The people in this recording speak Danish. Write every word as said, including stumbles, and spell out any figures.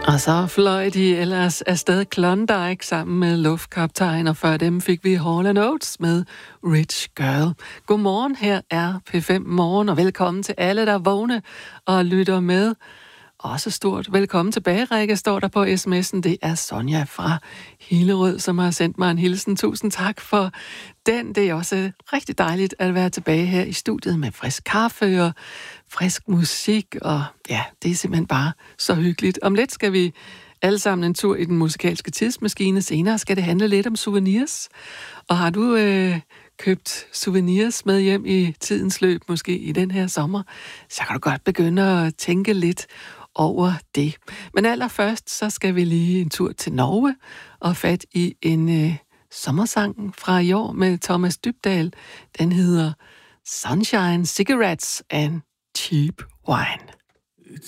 Og så fløj de ellers afsted Klondike sammen med Luftkaptajn, og før dem fik vi Hall and Oates med Rich Girl. Godmorgen, her er P fem Morgen, og velkommen til alle, der er vågne og lytter med. Også stort velkommen tilbage, Rikke, står der på sms'en. Det er Sonja fra Hillerød, som har sendt mig en hilsen. Tusind tak for den. Det er også rigtig dejligt at være tilbage her i studiet med frisk kaffe og frisk musik. Og ja, det er simpelthen bare så hyggeligt. Om lidt skal vi alle sammen en tur i den musikalske tidsmaskine. Senere skal det handle lidt om souvenirs. Og har du øh, købt souvenirs med hjem i tidens løb, måske i den her sommer, så kan du godt begynde at tænke lidt over det. Men allerførst, så skal vi lige en tur til Norge og fat i en øh, sommersang fra i år med Thomas Dybdahl. Den hedder Sunshine, Cigarettes and Cheap Wine.